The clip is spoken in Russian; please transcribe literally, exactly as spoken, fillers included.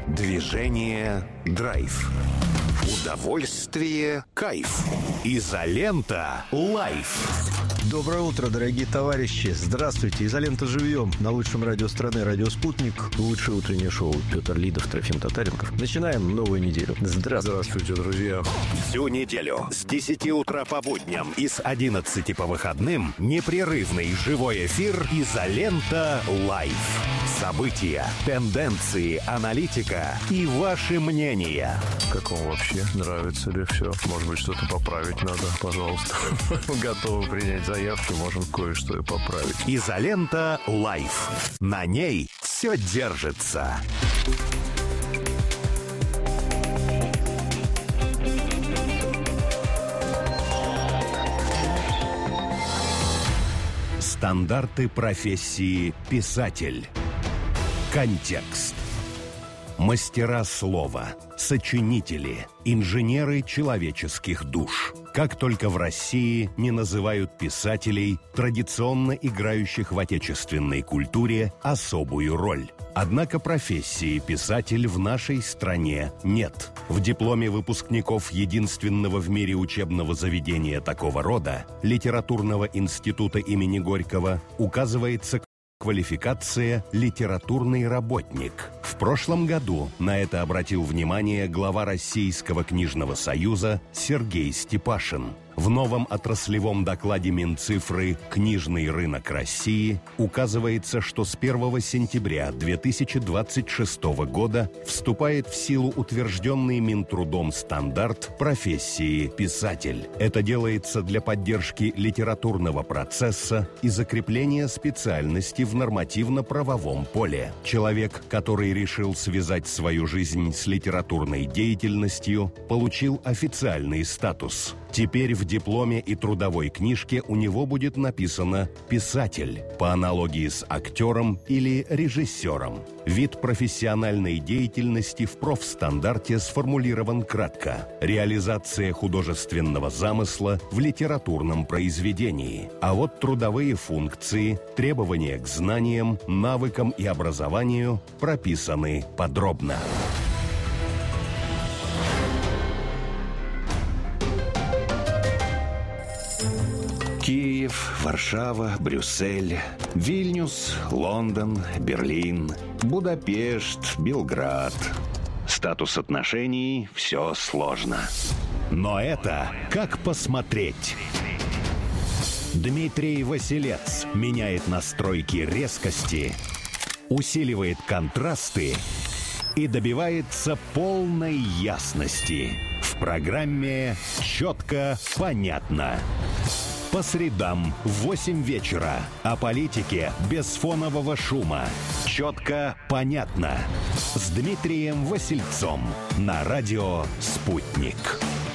Движение – драйв. Удовольствие – кайф. Изолента – лайф. Доброе утро, дорогие товарищи. Здравствуйте. Изолента живьем. На лучшем радио страны, радио «Спутник». Лучшее утреннее шоу. Петр Лидов, Трофим Татаренков. Начинаем новую неделю. Здравствуйте. Здравствуйте, друзья. Всю неделю с десяти утра по будням и с одиннадцати по выходным непрерывный живой эфир «Изолента лайф». События, тенденции, аналитика и ваши мнения. Как вам вообще? Нравится ли все? Может быть, что-то поправить надо? Пожалуйста. Готовы принять заявки, можем кое-что и поправить. «Изолента лайф». На ней все держится. Стандарты профессии писатель. Контекст. Мастера слова, сочинители, инженеры человеческих душ. Как только в России не называют писателей, традиционно играющих в отечественной культуре особую роль. Однако профессии писатель в нашей стране нет. В дипломе выпускников единственного в мире учебного заведения такого рода, Литературного института имени Горького, указывается квалификация «литературный работник». В прошлом году на это обратил внимание глава Российского книжного союза Сергей Степашин. В новом отраслевом докладе Минцифры «Книжный рынок России» указывается, что с первого сентября две тысячи двадцать шестого года вступает в силу утвержденный Минтрудом стандарт профессии писатель. Это делается для поддержки литературного процесса и закрепления специальности в нормативно-правовом поле. Человек, который решил связать свою жизнь с литературной деятельностью, получил официальный статус. Теперь в дипломе и трудовой книжке у него будет написано «писатель», по аналогии с актером или режиссером. Вид профессиональной деятельности в профстандарте сформулирован кратко: реализация художественного замысла в литературном произведении. А вот трудовые функции, требования к знаниям, навыкам и образованию прописаны подробно. Киев, Варшава, Брюссель, Вильнюс, Лондон, Берлин, Будапешт, Белград. Статус отношений – все сложно. Но это как посмотреть. Дмитрий Василец меняет настройки резкости, усиливает контрасты и добивается полной ясности. В программе «Четко, понятно». По средам в восемь вечера. О политике без фонового шума. Четко, понятно. С Дмитрием Васильцом. На радио «Спутник».